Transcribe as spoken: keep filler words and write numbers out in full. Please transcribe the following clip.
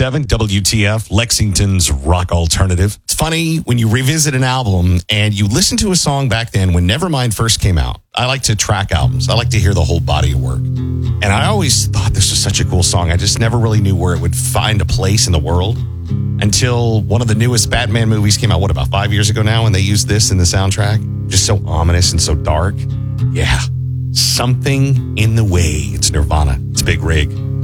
seven W T F, Lexington's rock alternative. It's funny when you revisit an album and you listen to a song back then when Nevermind first came out. I like to track albums. I like to hear the whole body of work. And I always thought this was such a cool song. I just never really knew where it would find a place in the world until one of the newest Batman movies came out, what, about five years ago now, and they used this in the soundtrack? Just so ominous and so dark. Yeah. Something in the Way. It's Nirvana. It's Big Rig.